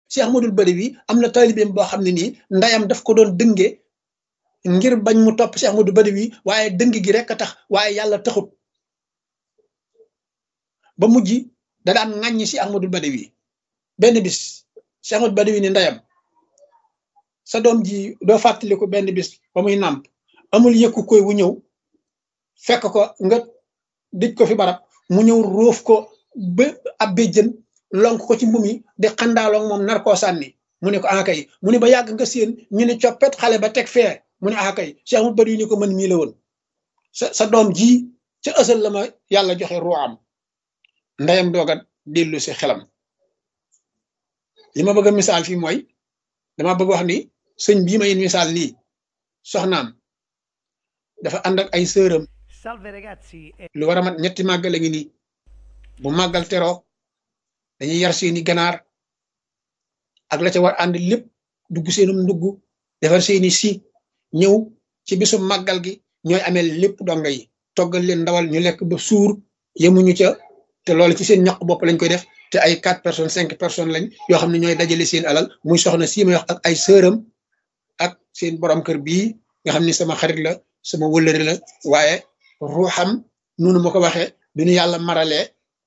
Cheikh Ahmadul Badawi am na taalibeem boo xam ne nii ndayam daf ko doon dënge ngir bañ mu topp Cheikh Ahmadul Badawi waaye dëng gi rek a tax waaye yàlla taxut ba mujj da daan ŋàññi Cheikh Ahmadul Badawi benn bis Cheikh Ahmadul Badawi ni ndayam sa doom ji doo fàttaliku benn bis ba muy nàmp amul yëkku koy wu ñëw fekk ko nga dëj ko fi barab mu ñëw róof ko ba ab béjjën lonk ko ci mbumi di xandaaloog moom nar koo sànni mu ne ko akay mu ne ba yàgg nga séen ñu ne coppet xale ba teg fee mu ne akay Cheikh Ahmadul Badawi ni ko mën mii la woon sa doom ji ca ësal la ma yàlla joxe ruwaam ndeyam dooga dellu si xelam li ma bëgg a misaal fii mooy dama bëgg wax ni sëñ bii may misaal nii soxnaam dafa ànd ak ay sëram lu war a mat ñetti màggal a ngi nii bu màggal teroo dañuy yar seeni ganaar ak la ca war ànd lépp dugg seenum ndugg defar seeni si ñëw ci bisu màggal gi ñooy amee lépp donga yi toggal leen ndawal ñu lekk ba suur yemuñu ca te loolu ci seen ñaq bopp lañ koy def te ay 4 personnes 5 personnes lañ yoo xam ne ñooy dajale seen alal muy soxna sii may wax ak ay sëram ak seen borom kër bii nga xam ni sama xarit la sama wëllëre la waaye ruuxam noonu ma ko waxee du ñu yàlla maralee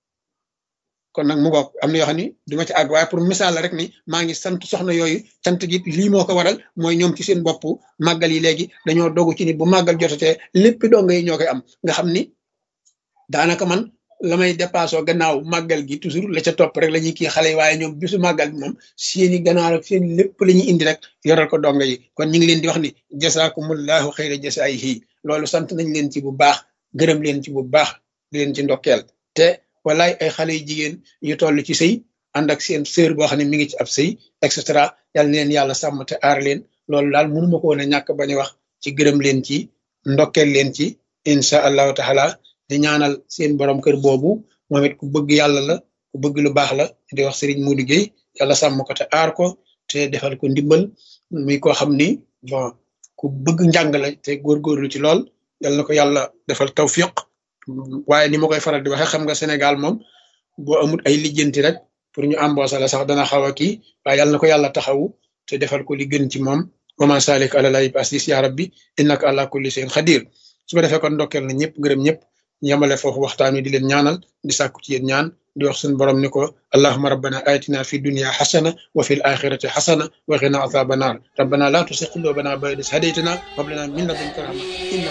kon nag mu ngoog am na yoo xam ni duma ci àgg waaye pour misaal la rek ni maa ngi sant soxna yooyu sant gi lii moo ko waral mooy ñoom ci seen bopp màggal yi léegi dañoo dogu ci ni bu màggal jotatee lépp donga yi ñoo koy am nga xam ni daanaka man la may dépassé gannaaw màggal gi toujours la ca topp rek la ñuy kii xale yi waaye ñoom bisu màggal bi moom seeni ganaar ak seen lépp la ñuy indi rek yoral ko donga yi kon ñu ngi leen di wax ni jasaakumullahu xayra jasaayihi loolu sant nañ leen ci bu baax gërëm leen ci bu baax di leen ci ndokkeel te walaay ay xale yu jigéen yu toll ci sëy ànd ak seen sœur boo xam ne mi ngi ci ab sëy et cetera yàlla na leen yàlla sàmm te aar leen loolu daal mënuma ko woon a ñàkk bañ a wax ci gërëm leen ci ndokkeel leen ci incha allahu taala di ñaanal seen borom kër boobu moom it ku bëgg yàlla la ku bëgg lu baax la di wax Serigne Modou Gueye yàlla sàmm ko te aar ko te defal ko ndimbal muy koo xam ni bon ku bëgg njàng la te góorgóorlu ci lool yàlla na ko yàlla defal tawfiq waaye ni ma koy faral di waxee xam nga Sénégal moom boo amul ay lijjanti rek pour ñu embaucher la sax dana xaw a kii waaye yàlla na ko yàlla taxawu te defal ko li gën ci moom wa ma salik ala laahi bi-aziz ya rabbi innaka ala kulli shay'in qadir su ko defee kon ndokkeel na ñëpp gërëm ñëpp yamale foofu waxtaan wi di leen ñaanal di sàkku ci yéen ñaan di wax suñu borom ni ko allahumma rabbana atina fi dunya hasana wa fil akhirati hasana wa qina adhaban nar rabbana la tuzigh qulubana ba'da idh hadaytana wa hab lana min ladunka rahmatan